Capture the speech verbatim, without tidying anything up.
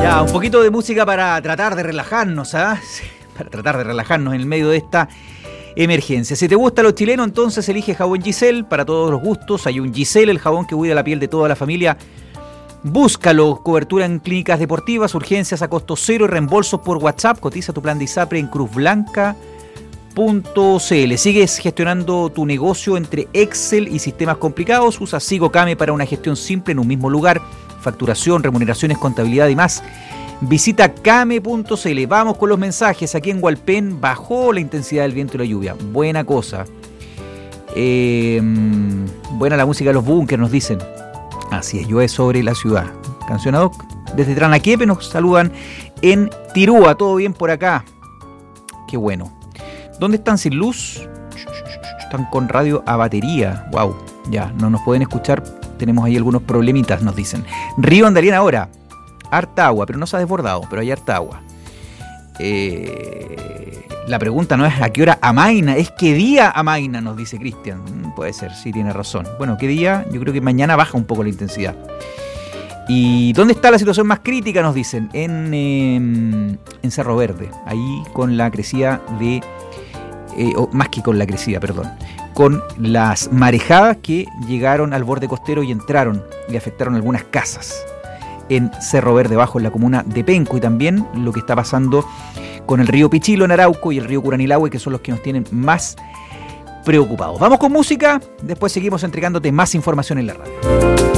Ya, un poquito de música para tratar de relajarnos, ¿ah? Sí, para tratar de relajarnos en el medio de esta emergencia. Si te gusta lo chileno, entonces elige jabón Giselle para todos los gustos. Hay un Giselle, el jabón que cuida la piel de toda la familia. Búscalo, cobertura en clínicas deportivas, urgencias a costo cero y reembolsos por WhatsApp. Cotiza tu plan de ISAPRE en cruz blanca punto c l. Sigues gestionando tu negocio entre Excel y sistemas complicados. Usa SigoCame para una gestión simple en un mismo lugar. Facturación, remuneraciones, contabilidad y más. Visita came punto c l. Vamos con los mensajes. Aquí en Hualpén bajó la intensidad del viento y la lluvia. Buena cosa. Eh, buena la música de los Bunkers, nos dicen. Así es, llueve sobre la ciudad. Canción ad hoc. Desde Tranaquepe nos saludan en Tirúa. Todo bien por acá. Qué bueno. ¿Dónde están sin luz? Están con radio a batería. Wow, ya, no nos pueden escuchar. Tenemos ahí algunos problemitas, nos dicen. Río Andaliana ahora. Harta agua, pero no se ha desbordado, pero hay harta agua. Eh, la pregunta no es a qué hora amaina, es qué día amaina, nos dice Cristian. Puede ser, sí, tiene razón. Bueno, ¿qué día? Yo creo que mañana baja un poco la intensidad. ¿Y dónde está la situación más crítica? Nos dicen. En, eh, en Cerro Verde, ahí con la crecida de... Eh, o más que con la crecida, perdón, con las marejadas que llegaron al borde costero y entraron y afectaron algunas casas en Cerro Verde Bajo, en la comuna de Penco, y también lo que está pasando con el río Pichilo en Arauco y el río Curanilahue, que son los que nos tienen más preocupados. Vamos con música, después seguimos entregándote más información en la radio.